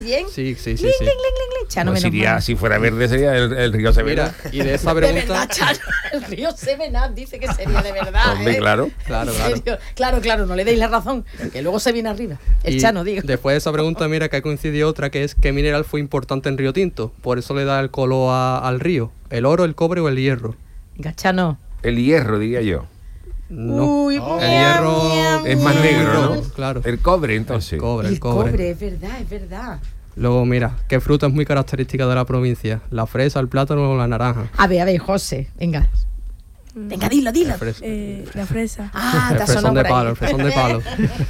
¿Bien? Sí. Chano, No, menos si fuera verde sería el río Severa. Mira, y de esa de pregunta... verdad, Chano, el río Sevenat dice que sería de verdad. Hombre, claro. Claro. Claro, no le deis la razón, que luego se viene arriba. El Chano, digo. Después de esa pregunta, mira que coincidió otra, que es ¿qué mineral fue importante en Río Tinto? Por eso le da el color al río. ¿El oro, el cobre o el hierro? Venga, Chano. El hierro, diría yo. No. Uy, El hierro Es más negro, ¿no? Claro. El cobre, entonces. El cobre. El cobre, es verdad. Luego, mira, ¿qué fruta es muy característica de la provincia? ¿La fresa, el plátano o la naranja? A ver, José, venga. Venga, dilo. La fresa. La fresa. Ah, El te ha fresón sonado de por ahí. palo, el fresón de palo.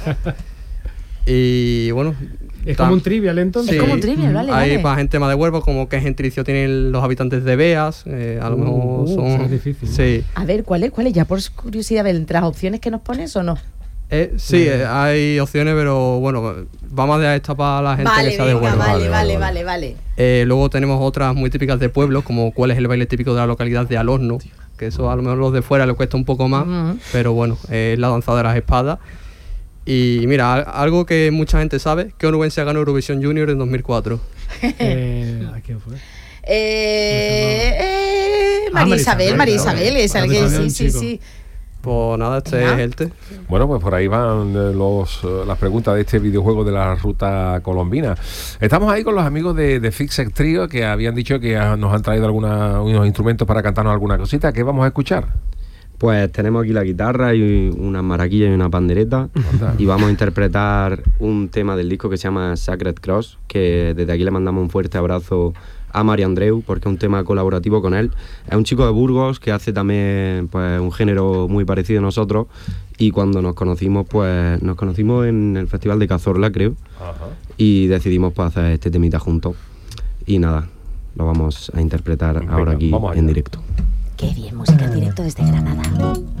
Y bueno... Es como un trivial, entonces. Es como un trivial, vale. Hay para gente más de Huelva, como qué gentilicio tienen los habitantes de Beas, a lo mejor son... eso es difícil. Sí. A ver, ¿cuál es? Ya por curiosidad, ¿entre las opciones que nos pones o no? Sí, hay opciones, pero bueno, vamos a dejar esta para la gente que sea de Huelva. Vale. Luego tenemos otras muy típicas de pueblos, como cuál es el baile típico de la localidad de Alosno, que eso a lo mejor los de fuera les cuesta un poco más, pero bueno, es la danza de las espadas. Y mira, algo que mucha gente sabe, que onubense ganó Eurovisión Junior en 2004. ¿A quién fue? María Isabel, es alguien, sí. Pues nada, este es el té. Bueno, pues por ahí van las preguntas de este videojuego de la ruta colombina. Estamos ahí con los amigos de Fixed Trio, que habían dicho que nos han traído unos instrumentos para cantarnos alguna cosita. ¿Qué vamos a escuchar? Pues tenemos aquí la guitarra y unas maraquillas y una pandereta. Y vamos a interpretar un tema del disco que se llama Sacred Cross, que desde aquí le mandamos un fuerte abrazo a Mario Andreu, porque es un tema colaborativo con él. Es un chico de Burgos que hace también pues un género muy parecido a nosotros, y cuando nos conocimos en el Festival de Cazorla, creo. Ajá. Y decidimos pues hacer este temita juntos. Y nada, lo vamos a interpretar ahora aquí en directo. Qué bien, música en directo desde Granada.